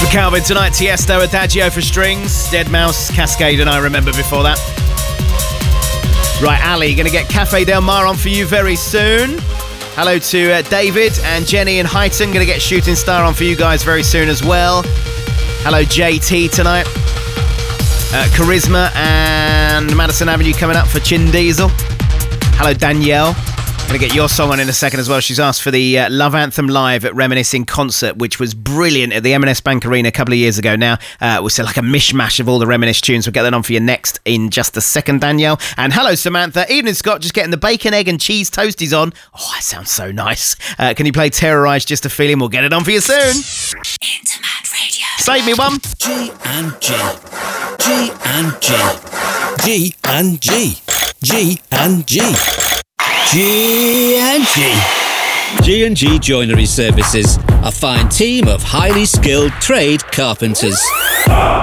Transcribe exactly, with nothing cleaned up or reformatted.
Calvin tonight, Tiesto, Adagio for strings, Deadmau five, Cascade, and I remember before that. Right, Ali, going to get Cafe Del Mar on for you very soon. Hello to uh, David and Jenny and Highton, going to get Shooting Star on for you guys very soon as well. Hello J T tonight. Uh, Charisma and Madison Avenue coming up for Chin Diesel. Hello Danielle. Going to get your song on in a second as well. She's asked for the uh, Love Anthem Live at Reminisce in concert, which was brilliant at the M and S Bank Arena a couple of years ago now. Uh, it was like a mishmash of all the Reminisce tunes. We'll get that on for you next in just a second, Danielle. And hello, Samantha. Evening, Scott. Just getting the bacon, egg and cheese toasties on. Oh, that sounds so nice. Uh, can you play Terrorise Just a Feeling? We'll get it on for you soon. Intermat Radio. Save me one. G and G. G and G. G and G. G and G. G and G. G and G Joinery Services, a fine team of highly skilled trade carpenters.